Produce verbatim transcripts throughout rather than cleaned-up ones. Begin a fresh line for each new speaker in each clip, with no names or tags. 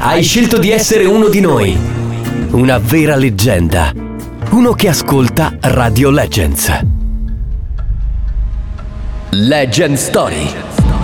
Hai scelto di essere uno di noi. Una vera leggenda. Uno che ascolta Radio Legends. Legend Story.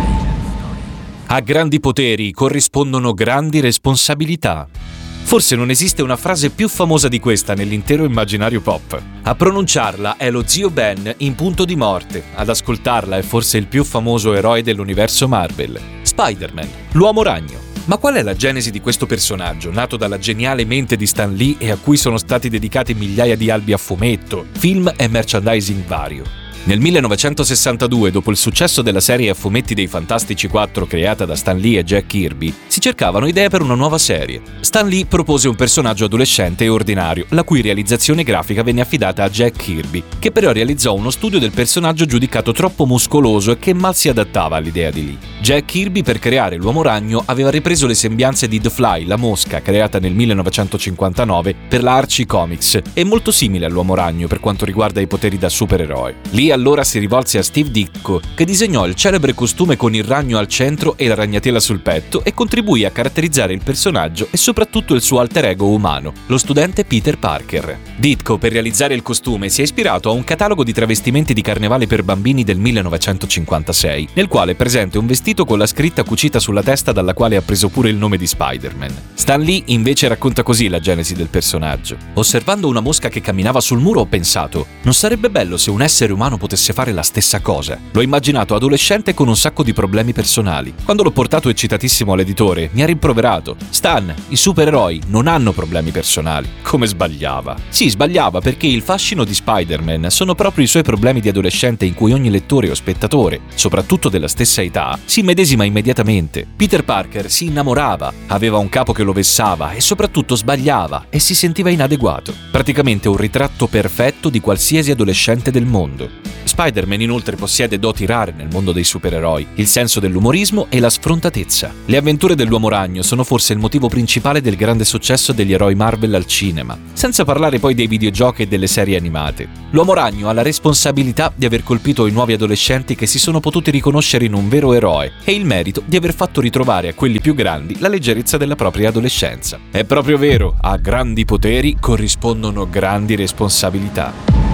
A grandi poteri corrispondono grandi responsabilità. Forse non esiste una frase più famosa di questa nell'intero immaginario pop. A pronunciarla è lo zio Ben in Punto di morte. Ad ascoltarla è forse il più famoso eroe dell'universo Marvel, Spider-Man, l'uomo ragno. Ma qual è la genesi di questo personaggio, nato dalla geniale mente di Stan Lee e a cui sono stati dedicati migliaia di albi a fumetto, film e merchandising vario? Nel millenovecentosessantadue, dopo il successo della serie a fumetti dei Fantastici quattro creata da Stan Lee e Jack Kirby, si cercavano idee per una nuova serie. Stan Lee propose un personaggio adolescente e ordinario, la cui realizzazione grafica venne affidata a Jack Kirby, che però realizzò uno studio del personaggio giudicato troppo muscoloso e che mal si adattava all'idea di Lee. Jack Kirby, per creare l'uomo ragno, aveva ripreso le sembianze di The Fly, la mosca, creata nel millenovecentocinquantanove per la Archie Comics, e molto simile all'uomo ragno per quanto riguarda i poteri da supereroe. Lee allora si rivolse a Steve Ditko, che disegnò il celebre costume con il ragno al centro e la ragnatela sul petto e contribuì a caratterizzare il personaggio e soprattutto il suo alter ego umano, lo studente Peter Parker. Ditko, per realizzare il costume, si è ispirato a un catalogo di travestimenti di carnevale per bambini del millenovecentocinquantasei, nel quale è presente un vestito con la scritta cucita sulla testa dalla quale ha preso pure il nome di Spider-Man. Stan Lee invece racconta così la genesi del personaggio. Osservando una mosca che camminava sul muro ho pensato: non sarebbe bello se un essere umano potesse fare la stessa cosa. L'ho immaginato adolescente con un sacco di problemi personali. Quando l'ho portato eccitatissimo all'editore, mi ha rimproverato: Stan, i supereroi non hanno problemi personali. Come sbagliava. Sì, sbagliava, perché il fascino di Spider-Man sono proprio i suoi problemi di adolescente in cui ogni lettore o spettatore, soprattutto della stessa età, si medesima immediatamente. Peter Parker si innamorava, aveva un capo che lo vessava e soprattutto sbagliava e si sentiva inadeguato. Praticamente un ritratto perfetto di qualsiasi adolescente del mondo. Spider-Man inoltre possiede doti rare nel mondo dei supereroi, il senso dell'umorismo e la sfrontatezza. Le avventure dell'uomo ragno sono forse il motivo principale del grande successo degli eroi Marvel al cinema, senza parlare poi dei videogiochi e delle serie animate. L'uomo ragno ha la responsabilità di aver colpito i nuovi adolescenti che si sono potuti riconoscere in un vero eroe e il merito di aver fatto ritrovare a quelli più grandi la leggerezza della propria adolescenza. È proprio vero, a grandi poteri corrispondono grandi responsabilità.